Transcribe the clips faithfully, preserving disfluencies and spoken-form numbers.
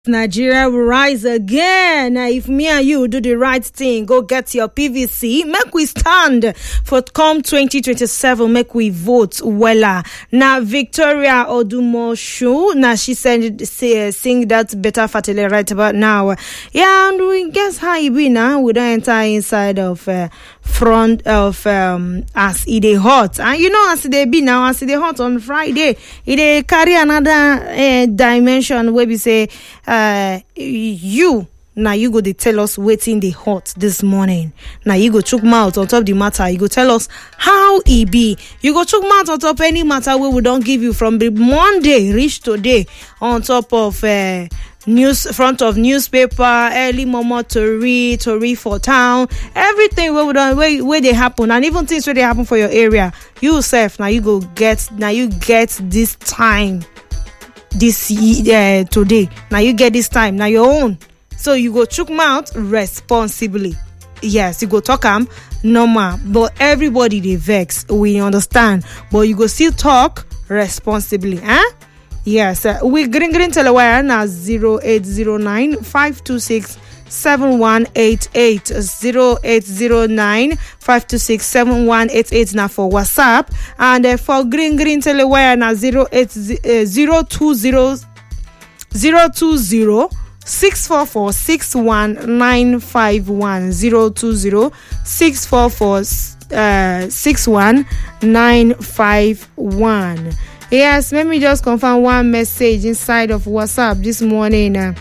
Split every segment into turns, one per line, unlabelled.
Nigeria will rise again. Uh, if me and you do the right thing, go get your P V C. Make we stand for come twenty twenty-seven. Make we vote wella. Now Victoria Odumoshu. Now she said say, sing that better fatally right about now. Yeah, and we guess how it be now. We don't enter inside of uh, front of um as it is hot. And you know as it be now as it is hot on Friday. It carry another uh, dimension where we say. Uh, you now you go to tell us waiting the hot this morning. Now you go chook mouth on top the matter. You go tell us how it be. You go chook mouth on top any matter where we don't give you from the Monday reach today on top of uh, news front of newspaper, early momo Tori, Tori for town, everything where we don't where, where they happen, and even things where they happen for your area. You self now you go get now you get this time. This uh, today now you get this time now your own, so you go chook mouth responsibly. Yes, you go talk am normal, but everybody they vex, we understand, but you go still talk responsibly, huh? Yes, uh, we green green telewire now zero eight zero nine five two six seven one eight eight zero eight zero nine five two six seven one eight eight now for WhatsApp, and uh, for green green telewire now zero eight zero two zero zero two zero six four four six one nine five one zero two zero six four four uh six one nine five one. Yes, let me just confirm one message inside of WhatsApp this morning. Uh,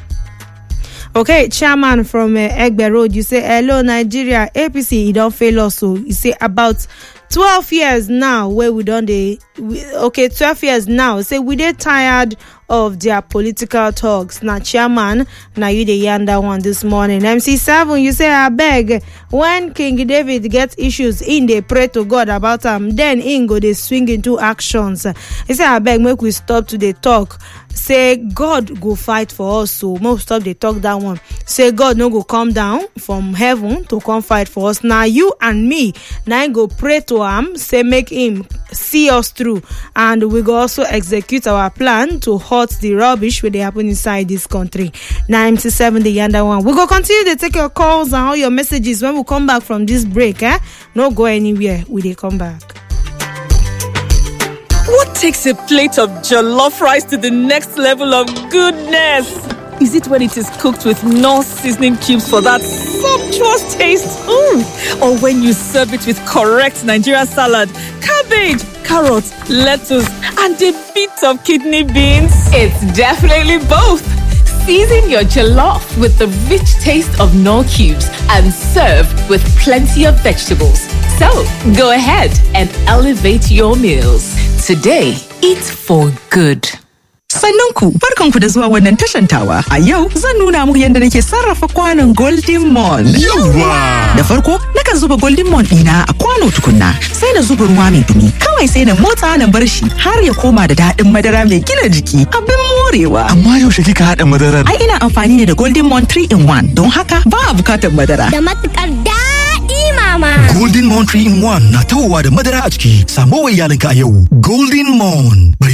Okay, chairman from uh, Egbe Road, you say, hello, Nigeria, A P C, you don't fail us. So you say about twelve years now, where we don't, they, we, okay, twelve years now, say we they tired of their political talks. Now, chairman, now you the yanda one this morning. M C seven, you say, I beg, when King David gets issues in, they pray to God about them, then in go they swing into actions. He say, I beg, make we stop to the talk. Say God go fight for us, so most stop the talk that one. Say God no go come down from heaven to come fight for us. Now you and me, now go pray to him, say make him see us through, and we go also execute our plan to halt the rubbish where they happen inside this country. ninety-seven the yonder one. We go continue to take your calls and all your messages when we come back from this break. Eh? No go anywhere. We they come back.
What takes a plate of jollof rice to the next level of goodness? Is it when it is cooked with Knorr seasoning cubes for that sumptuous taste? Mm. Or when you serve it with correct Nigerian salad, cabbage, carrots, lettuce, and a bit of kidney beans?
It's definitely both. Season your jollof with the rich taste of Knorr cubes and serve with plenty of vegetables. So, go ahead and elevate your meals. Today, eat for good.
Sannunku, barkanku da zuwa wannan tashantawa. A yau zan nuna muku yadda nake sarrafa kwanon Golden Mon.
Yawa!
Da farko, nakan zuba Golden Mon ɗina a kwano tukunna, sai na zuba ruwa mai dumi. Kawai sai na motsa na bar shi har ya koma da daɗin madara mai gina jiki. Abin morewa.
Amma yaushe kika haɗa madarar?
Ai ina amfani ne da Golden Mon three in one, don haka ba a bukatar madara.
Da matukar daɗi mama.
Golden Mon three in one na tawowa da madara a ciki. Samo wa iyalinka a yau. Golden Mon.